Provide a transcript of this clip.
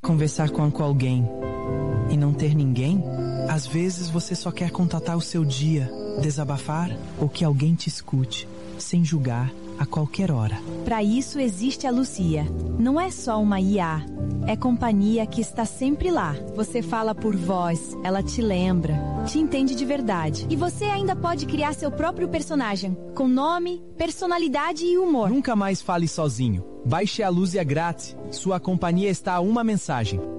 Conversar com alguém e não ter ninguém? Às vezes você só quer contatar o seu dia, desabafar ou que alguém te escute, sem julgar, a qualquer hora. Para isso existe a Lucia. Não é só uma IA, é companhia que está sempre lá. Você fala por voz, ela te lembra, te entende de verdade. E você ainda pode criar seu próprio personagem, com nome, personalidade e humor. Nunca mais fale sozinho. Baixe a Luzia grátis. Sua companhia está a uma mensagem.